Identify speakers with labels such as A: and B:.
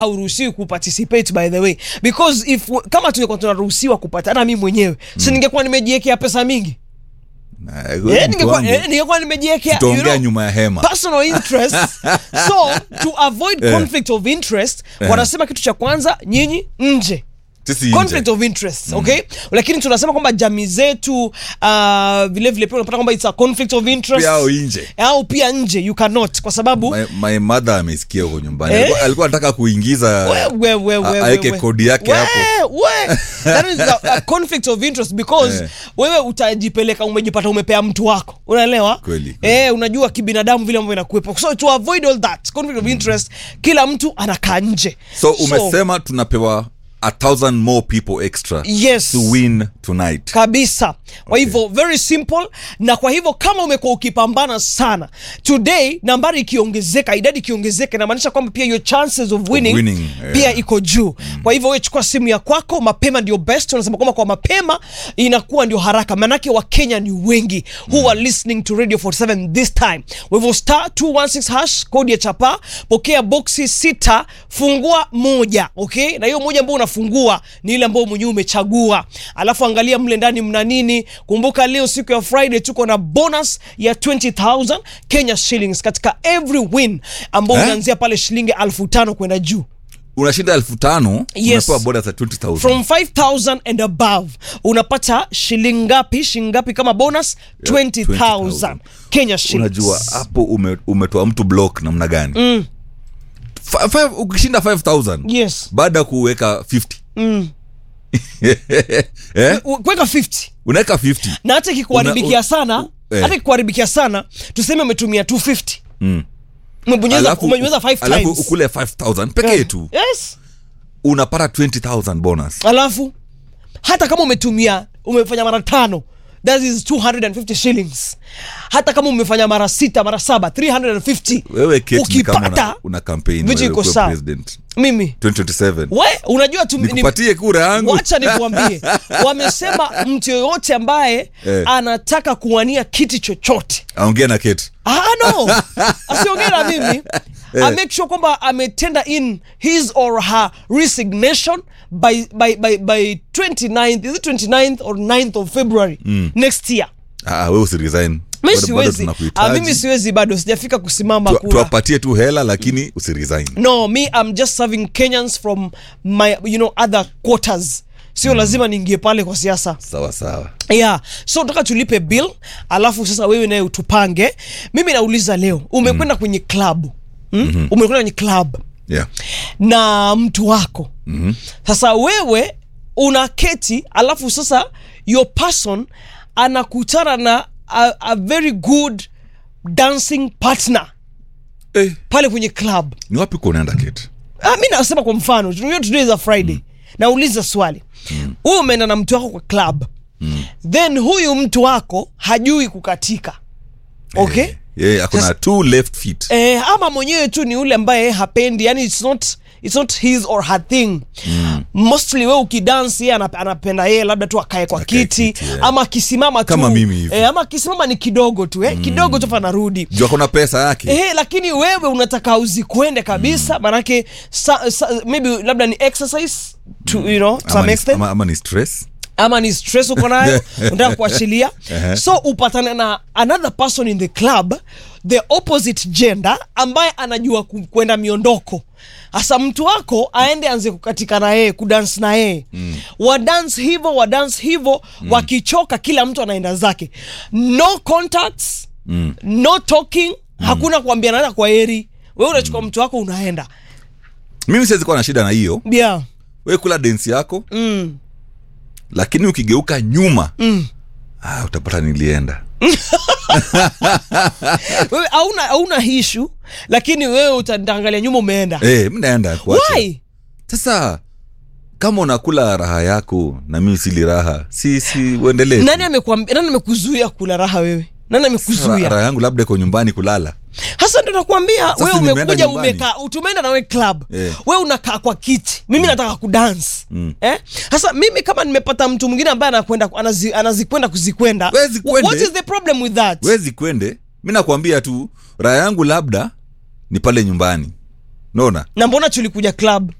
A: hauruhusiwi kuparticipate by the way, because if kama tungekuwa tunaruhusiwa kupata, na mimi mwenyewe si ningekuwa nimejiwekea pesa mingi. Ningekuwa nimejiwekea
B: nyuma ya hema
A: personal interest. So to avoid conflict of interest, wanasema kitu cha kwanza, nyinyi nje. Conflict of interest, okay? Lakini tunasema kwamba jamii zetu vile vile pia unapata kwamba it's a conflict of interest.
B: Pia nje.
A: Au pia nje you cannot, kwa sababu
B: my mother amesikia huko nyumbani. Alikuwa anataka kuingiza aeke kodi yake hapo.
A: That is a conflict of interest because wewe utajipeleka umejipata umepea mtu wako. Unaelewa?
B: Kweli.
A: Unajua kibinadamu vile ambavyo inakuepo. So to avoid all that conflict of interest, kila mtu anakaa nje.
B: So umesema tunapewa 1,000 more people extra to win tonight.
A: Kabisa. Kwa hivyo very simple, na kwa hivyo kama umekuwa ukipambana sana today, nambari ikiongezeka, idadi ikiongezeka, inamaanisha kwamba pia your chances of winning pia iko juu. Kwa hivyo wewe chukua simu ya kwako, mapema ndio best. Unasema kwamba kwa mapema inakuwa ndio haraka, manake wa Kenya ni wengi who are listening to Radio 47 this time. Kwa hivyo *216# kodi ya chapa, pokea boxi 6, fungua moja, okay? Na hiyo moja ambayo unafungua ni ile ambayo mwenyewe umechagua. Alafu angalia mle ndani mna nini. Kumbuka leo siku ya Friday tuko na bonus ya 20,000 Kenya shillings katika every win ambao unaanzia pale shilingi 5,000 kwenda juu.
B: Unashinda 5,000, unapewa bonus ya 20,000.
A: From 5,000 and above unapata shilingi kama bonus? 20,000 Kenya shillings.
B: Unajua hapo umetoa mtu block namna gani? Ukishinda 5,000 baada kuweka 50
A: kuweka 50
B: unaweka 50,
A: na hata ikikuharibikia sana tuseme umetumia 250 umebonyeza 5 times,
B: alafu ukule 5,000 pekee tu, unapata 20,000 bonus.
A: Alafu hata kama umefanya mara 5, that is 250 shillings. Hata kama umefanya mara 6 mara 7, 350.
B: Wewe Kate, kama una campaign wewe kwa president
A: mimi
B: 2027,
A: unajua
B: nikupatie kura yangu.
A: Wacha nikwambie, wamesema mtu yoyote ambaye anataka kuwania kiti chochote
B: aongea na Kate.
A: No, asiongee na mimi. I make sure kwamba ametenda in his or her resignation by 29th, is it 29th or 9th of February next year.
B: Wewe usiresign.
A: Mimi siwezi bado, sijafika kusimama kura.
B: Tuwapatie tu hela lakini usiresign.
A: No, me I'm just serving Kenyans from my other quarters. Sio lazima niingie pale kwa siasa.
B: Sawa.
A: So nataka tulipe bill, alafu sasa wewe naye utupange. Mimi nauliza leo, umekwenda kwenye club. Umekwenda kwenye club. Na mtu wako. Sasa wewe unaketi, alafu sasa your person anakutana na a very good dancing partner pale kwenye club.
B: Ni wapi unaenda Kate?
A: Mimi nasema kwa mfano, today is a Friday. Nauliza swali. Wewe umeenda na mtu wako kwa club. Then huyu mtu wako hajui kukatika. Okay?
B: Akona two left feet.
A: Ama mwenyewe tu ni ule ambaye hapendi, yani it's not his or her thing. Mostly wewe ukidance yeye anapenda yeye labda tu akae kwa kiti, ama akisimama tu
B: kama mimi hivi.
A: Ama akisimama ni kidogo tu, kidogo tu fanarudi.
B: Jua kuna pesa yake.
A: Lakini wewe unataka uzikwende kabisa, manake maybe labda ni exercise to some extent. Ama ni stress uko nayo, unataka kuachilia. So upatane na another person in the club, the opposite gender, ambaye anajua kwenda miondoko. Asa mtu wako aende anze kukatika na yeye, kudance na yeye. Wadance hivyo, wakichoka kila mtu anaenda zake. No contacts, no talking, hakuna kuambiana na kwa heri. Wewe unachukua mtu wako unaenda.
B: Mimi siwezi kuwa na shida na hiyo. Wewe kula dance yako. Lakini ukigeuka nyuma utapata nilienda.
A: Wewe hauna issue, lakini wewe utaangalia nyuma umeenda.
B: Mimi naenda kuacha.
A: Why?
B: Sasa kama unakula raha yako na mimi sili raha, si uendelee.
A: Nani amekuzuia kula raha wewe? Nani amekuzuia?
B: Raha yangu labda iko nyumbani kulala.
A: Hasa ndio nakwambia, wewe umekuja umekaa, utumeenda na wewe club. Wewe unakaa kwa kiti. Mimi nataka kudance. Sasa mimi kama nimepata mtu mwingine ambaye anazikwenda kuzikwenda, what is the problem with that?
B: Wezi kwende. Mimi nakwambia tu raha yangu labda ni pale nyumbani. Unaona?
A: Na mbona tulikuja club?